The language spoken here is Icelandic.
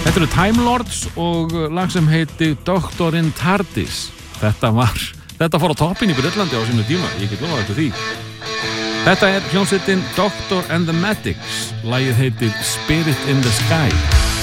Þetta eru Time Lords og lag sem heiti Doctor in Tardis. Þetta fór á toppinn í Breitlandi á sínu tíma, ég get lofað eftir því. Þetta er hljómsveitin Doctor and the Medics. Lagið heitir Spirit in the Sky.